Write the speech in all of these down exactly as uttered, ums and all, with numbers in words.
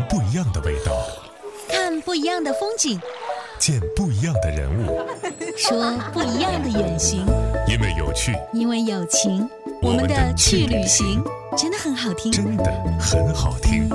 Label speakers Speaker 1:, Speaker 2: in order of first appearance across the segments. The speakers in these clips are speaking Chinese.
Speaker 1: 不一样的味道，
Speaker 2: 看不一样的风景，
Speaker 1: 见不一样的人物，
Speaker 2: 说不一样的远行。
Speaker 1: 因为有趣，
Speaker 2: 因为有情，我们的去旅行真的很好听，
Speaker 1: 真的很好听。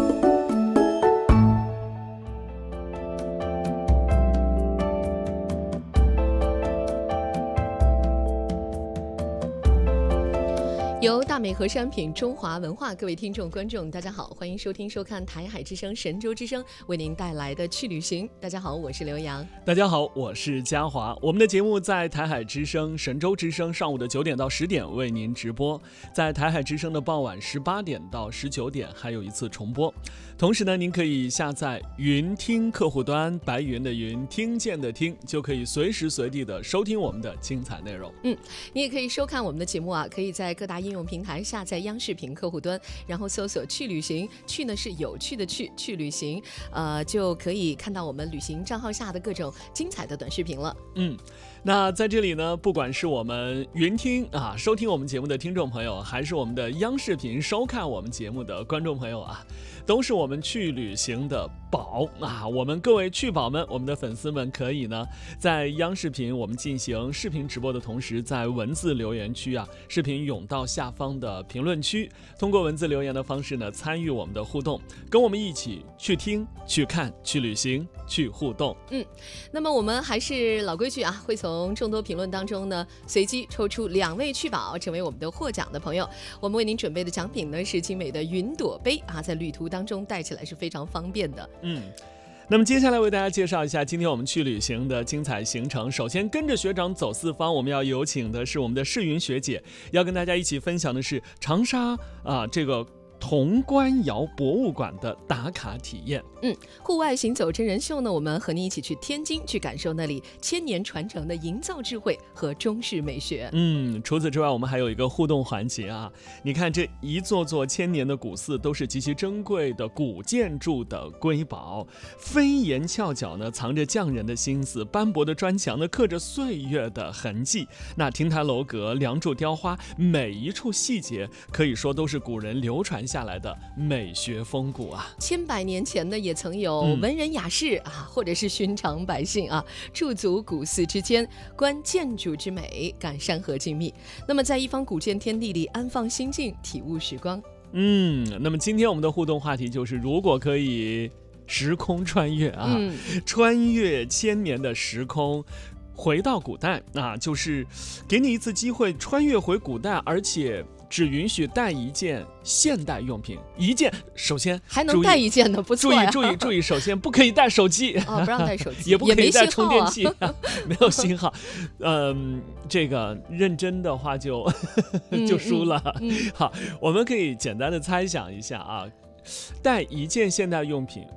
Speaker 3: 由大美和商品中华文化，各位听众观众大家好，欢迎收听收看台海之声神州之声为您带来的去旅行。大家好，我是刘洋。
Speaker 4: 大家好，我是嘉华。我们的节目在台海之声神州之声上午的九点到十点为您直播，在台海之声的傍晚十八点到十九点还有一次重播。同时呢，您可以下载云听客户端，白云的云，听见的听，就可以随时随地的收听我们的精彩内容。
Speaker 3: 嗯，你也可以收看我们的节目啊，可以在各大应用平台下载央视频客户端，然后搜索去旅行，去呢是有趣的去，去旅行，呃，就可以看到我们旅行账号下的各种精彩的短视频了。
Speaker 4: 嗯，那在这里呢，不管是我们云听啊收听我们节目的听众朋友，还是我们的央视频收看我们节目的观众朋友啊，都是我们去旅行的宝啊！我们各位去宝们，我们的粉丝们可以呢，在央视频我们进行视频直播的同时，在文字留言区啊，视频涌到下方的评论区，通过文字留言的方式呢，参与我们的互动，跟我们一起去听、去看、去旅行、去互动。
Speaker 3: 嗯，那么我们还是老规矩啊，会从众多评论当中呢，随机抽出两位去宝，成为我们的获奖的朋友。我们为您准备的奖品呢，是精美的云朵杯啊，在旅途当中带起来是非常方便的。
Speaker 4: 嗯。那么接下来为大家介绍一下今天我们去旅行的精彩行程。首先跟着学长走四方，我们要有请的是我们的世云学姐，要跟大家一起分享的是长沙啊这个潼关窑博物馆的打卡体验。
Speaker 3: 嗯，户外行走真人秀呢，我们和您一起去天津，去感受那里千年传承的营造智慧和中式美学。
Speaker 4: 嗯，除此之外，我们还有一个互动环节啊。你看这一座座千年的古寺，都是极其珍贵的古建筑的瑰宝，飞檐翘角呢，藏着匠人的心思；斑驳的砖墙呢，刻着岁月的痕迹。那亭台楼阁、梁柱雕花，每一处细节，可以说都是古人流传下来的美学风骨啊。
Speaker 3: 千百年前呢，也曾有文人雅士、嗯、啊，或者是寻常百姓啊，驻足古寺之间，观建筑之美，感山河静谧。那么在一方古建天地里安放心境，体悟时光。
Speaker 4: 嗯，那么今天我们的互动话题就是，如果可以时空穿越啊，嗯、穿越千年的时空，回到古代啊，就是给你一次机会穿越回古代，而且只允许带一件现代用品，一件，首先
Speaker 3: 还能带一件呢，不错呀。
Speaker 4: 注意注意注意，首先不可以带手机，
Speaker 3: 哦，不让带手机，
Speaker 4: 也不可以带充电器，
Speaker 3: 也没信号啊、
Speaker 4: 没有信号。嗯，这个认真的话就就输了。嗯嗯、好，我们可以简单的猜想一下啊。带一件现代用品